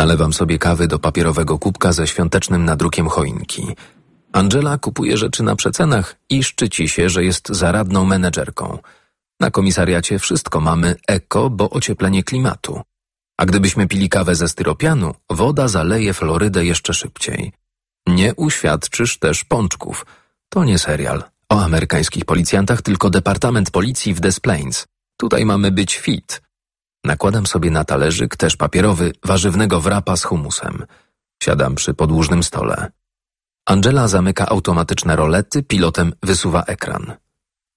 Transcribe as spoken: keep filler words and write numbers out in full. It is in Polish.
Nalewam sobie kawy do papierowego kubka ze świątecznym nadrukiem choinki. Angela kupuje rzeczy na przecenach i szczyci się, że jest zaradną menedżerką. Na komisariacie wszystko mamy eko, bo ocieplenie klimatu. A gdybyśmy pili kawę ze styropianu, woda zaleje Florydę jeszcze szybciej. Nie uświadczysz też pączków. To nie serial o amerykańskich policjantach, tylko Departament Policji w Des Plaines. Tutaj mamy być fit. Nakładam sobie na talerzyk, też papierowy, warzywnego wrapa z humusem. Siadam przy podłużnym stole. Angela zamyka automatyczne rolety, pilotem wysuwa ekran.